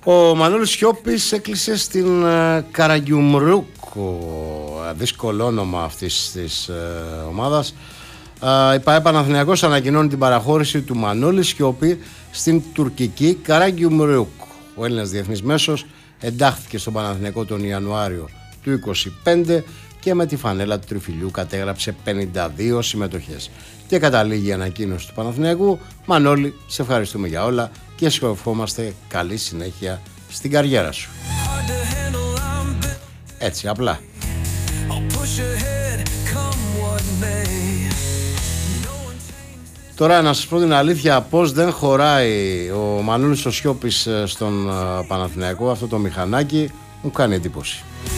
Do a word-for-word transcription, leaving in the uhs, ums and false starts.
Ο Μανώλης Σιώπης έκλεισε στην uh, Καραγκιουμρούκο, δύσκολο όνομα αυτής της uh, ομάδας. Uh, η ΠΑΕ Παναθηναϊκός ανακοινώνει την παραχώρηση του Μανώλη Σιώπη στην τουρκική Καραγκιουμρούκ. Ο Έλληνας διεθνής μέσος εντάχθηκε στον Παναθηναϊκό τον Ιανουάριο του είκοσι πέντε και με τη φανέλα του Τριφυλιού κατέγραψε πενήντα δύο συμμετοχές. Και καταλήγει η ανακοίνωση του Παναθηναϊκού. Μανώλη, σε ευχαριστούμε για όλα και σου ευχόμαστε καλή συνέχεια στην καριέρα σου. Έτσι απλά. Τώρα να σας πω την αλήθεια πως δεν χωράει ο Μανώλης ο Σιώπης στον Παναθηναϊκό, αυτό το μηχανάκι μου κάνει εντύπωση.